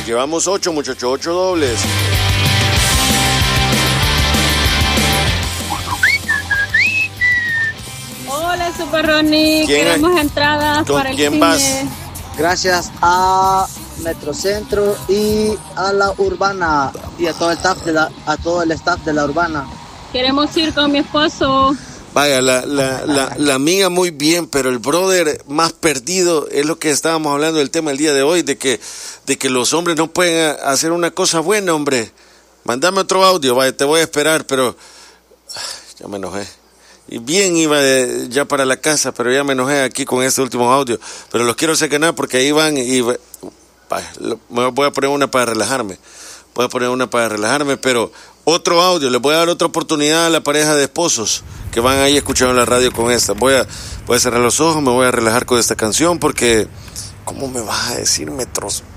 Llevamos 8, muchachos, 8 dobles. Hola, Super Ronnie. Queremos entradas para el cine. ¿Con quién vas? Gracias a Metrocentro y a la Urbana y a todo el staff de la Urbana. Queremos ir con mi esposo. Vaya, la amiga muy bien, pero el brother más perdido es lo que estábamos hablando del tema el día de hoy, de que los hombres no pueden hacer una cosa buena, hombre. Mándame otro audio, vaya, te voy a esperar, pero ya me enojé. Y bien iba ya para la casa, pero ya me enojé aquí con este último audio. Pero los quiero secanar porque ahí van y vaya, voy a poner una para relajarme. Pero otro audio, les voy a dar otra oportunidad a la pareja de esposos que van ahí escuchando la radio con esta. Voy a cerrar los ojos, me voy a relajar con esta canción porque ¿cómo me vas a decir metros?